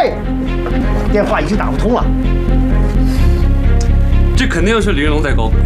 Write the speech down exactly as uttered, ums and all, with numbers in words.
喂，电话已经打不通了。 这肯定是玲珑在搞鬼。